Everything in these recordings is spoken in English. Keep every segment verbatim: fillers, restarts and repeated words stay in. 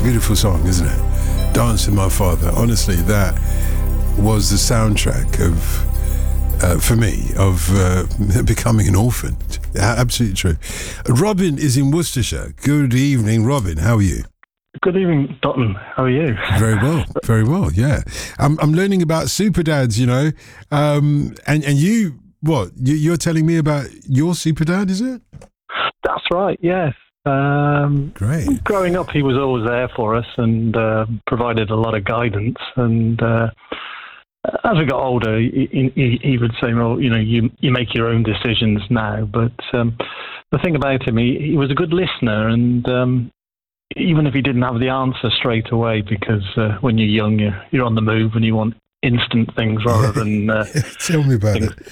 beautiful song, isn't it? Dance with My Father. Honestly, that was the soundtrack of, uh, for me, of uh, becoming an orphan. Absolutely true. Robin is in Worcestershire. Good evening, Robin. How are you? Good evening, Dotton. How are you? Very well, very well, yeah. I'm, I'm learning about super dads, you know, um, and, and you, what, you, you're telling me about your super dad, is it? That's right, yes. Um, Great. Growing up, he was always there for us and uh, provided a lot of guidance. And uh, as we got older, he, he, he would say, well, you know, you, you make your own decisions now. But um, the thing about him, he, he was a good listener. And um, even if he didn't have the answer straight away, because uh, when you're young, you're, you're on the move and you want instant things rather than... Uh, Tell me about things.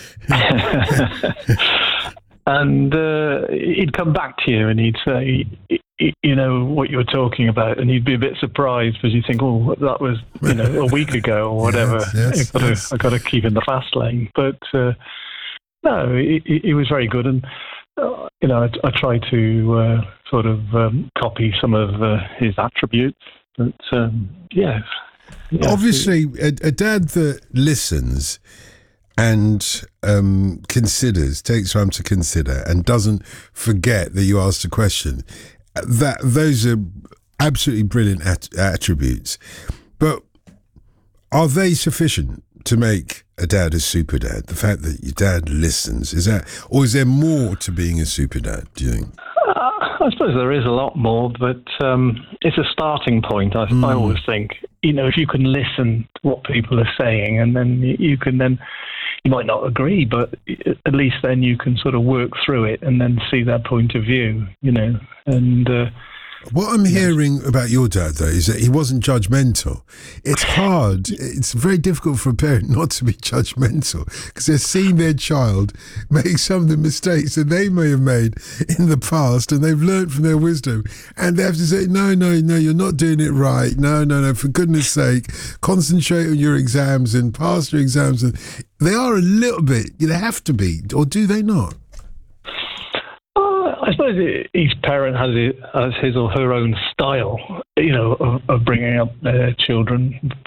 it. And uh, he'd come back to you and he'd say, you know, what you were talking about, and you'd be a bit surprised because you think, oh, that was, you know, a week ago or whatever. Yes, yes, I've, got to, yes. I've got to keep in the fast lane. But uh, no, he, he was very good. And, uh, you know, I, I try to uh, sort of um, copy some of uh, his attributes. But, um, yeah. yeah. Obviously, a, a dad that listens and um, considers, takes time to consider, and doesn't forget that you asked a question. That those are absolutely brilliant at- attributes. But are they sufficient to make a dad a super dad? The fact that your dad listens, is that, or is there more to being a super dad? Do you think? Uh, I suppose there is a lot more, but um, it's a starting point. I, mm. I always think, you know, if you can listen to what people are saying, and then you can then. You might not agree, but at least then you can sort of work through it and then see their point of view, you know. And uh, what I'm hearing know. about your dad, though, is that he wasn't judgmental. It's hard. It's very difficult for a parent not to be judgmental because they're seeing their child make some of the mistakes that they may have made in the past, and they've learned from their wisdom. And they have to say, no, no, no, you're not doing it right. No, no, no, for goodness sake, concentrate on your exams and pass your exams. And they are a little bit, they have to be, or do they not? Uh, I suppose each parent has his, has his or her own style, you know, of, of bringing up their children.